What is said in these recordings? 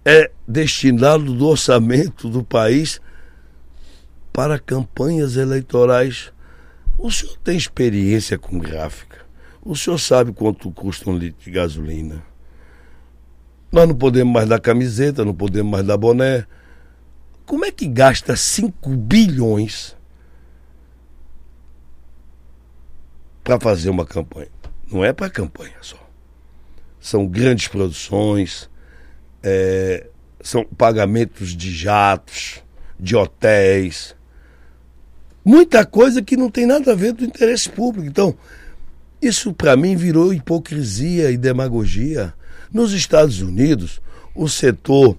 é destinado do orçamento do país para campanhas eleitorais. O senhor tem experiência com gráfica. O senhor sabe quanto custa um litro de gasolina. Nós não podemos mais dar camiseta, não podemos mais dar boné. Como é que gasta 5 bilhões para fazer uma campanha? Não é para campanha só. São grandes produções, são pagamentos de jatos, de hotéis, muita coisa que não tem nada a ver do interesse público. Então, isso para mim virou hipocrisia e demagogia. Nos Estados Unidos, o setor,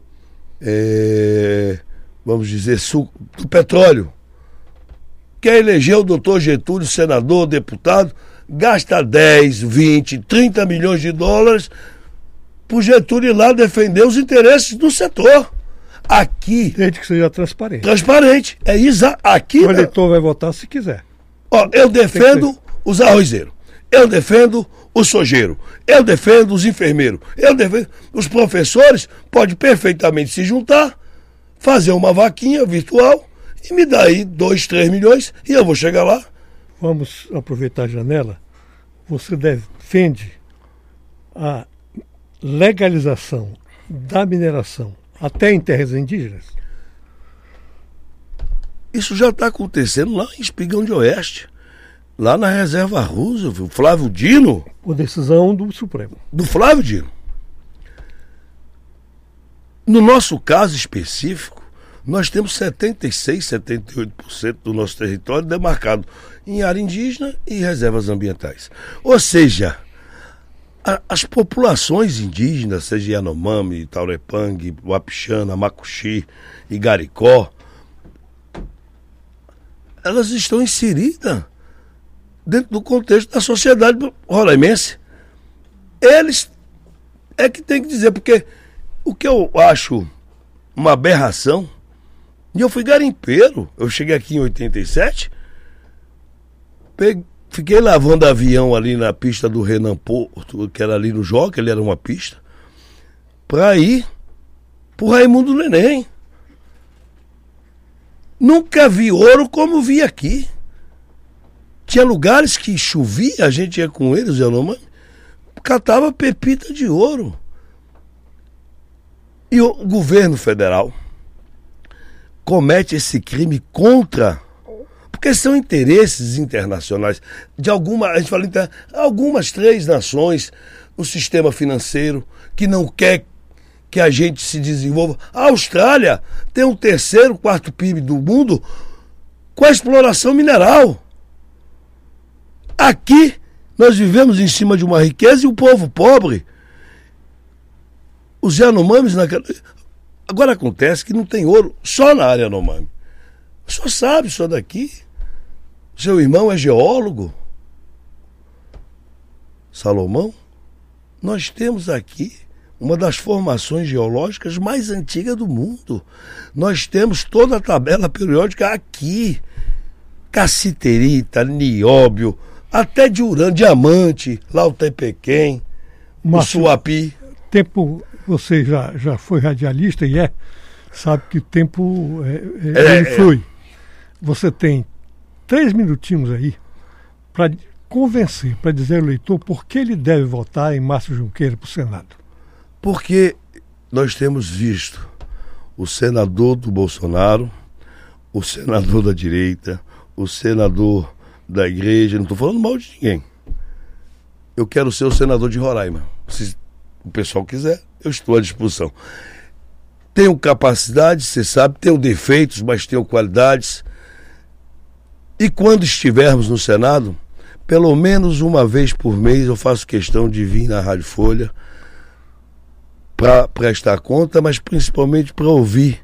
vamos dizer, do petróleo, quer eleger o doutor Getúlio, senador, deputado, gasta 10, 20, 30 milhões de dólares para o Getúlio ir lá defender os interesses do setor. Aqui... Desde que seja transparente. Transparente. É aqui... O eleitor vai votar se quiser. Ó, eu defendo os arrozeiros. Eu defendo o sojeiro. Eu defendo os enfermeiros. Eu defendo... Os professores podem perfeitamente se juntar, fazer uma vaquinha virtual e me dar aí 2, 3 milhões e eu vou chegar lá. Vamos aproveitar a janela. Você defende a legalização da mineração até em terras indígenas? Isso já está acontecendo lá em Espigão de Oeste, lá na Reserva Roosevelt, o Flávio Dino. Por decisão do Supremo. Do Flávio Dino. No nosso caso específico, nós temos 76%, 78% do nosso território demarcado em área indígena e reservas ambientais. Ou seja, as populações indígenas, seja Yanomami, Taurepang, Wapixana, Macuxi, Igaricó, elas estão inseridas dentro do contexto da sociedade roraimense. Eles é que tem que dizer, porque o que eu acho uma aberração, e eu fui garimpeiro, eu cheguei aqui em 87, fiquei lavando avião ali na pista do Renan Porto, que era ali no Joca, ele era uma pista, para ir pro Raimundo Neném. Nunca vi ouro como vi aqui. Tinha lugares que chovia, a gente ia com eles, catava pepita de ouro. E o governo federal comete esse crime contra, porque são interesses internacionais de a gente fala algumas 3 nações no sistema financeiro que não quer que a gente se desenvolva. A Austrália tem o 3º, 4º PIB do mundo com a exploração mineral. Aqui nós vivemos em cima de uma riqueza e o povo pobre, os Yanomamis agora acontece que não tem ouro só na área Yanomami. O senhor sabe isso daqui? Seu irmão é geólogo? Salomão? Nós temos aqui uma das formações geológicas mais antigas do mundo. Nós temos toda a tabela periódica aqui. Cassiterita, nióbio, até de urânio, diamante, lá o Tepequém, o Suapi. Você já foi radialista e sabe que o tempo ele flui. Você tem 3 minutinhos aí para convencer, para dizer ao leitor por que ele deve votar em Márcio Junqueira para o Senado. Porque nós temos visto o senador do Bolsonaro, o senador da direita, o senador da igreja, não estou falando mal de ninguém. Eu quero ser o senador de Roraima. Se o pessoal quiser, eu estou à disposição. Tenho capacidade, você sabe, tenho defeitos, mas tenho qualidades. E quando estivermos no Senado, pelo menos uma vez por mês eu faço questão de vir na Rádio Folha para prestar conta, mas principalmente para ouvir.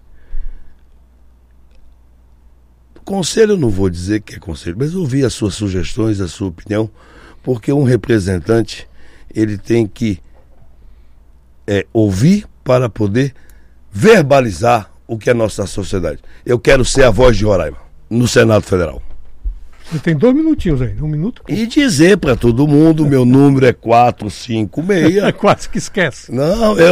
Conselho eu não vou dizer que é conselho, mas ouvir as suas sugestões, a sua opinião, porque um representante, ele tem que ouvir para poder verbalizar o que é a nossa sociedade. Eu quero ser a voz de Roraima no Senado Federal. Você tem 2 minutinhos aí, 1 minuto. E dizer para todo mundo, meu número é 456. Quase que esquece. Não,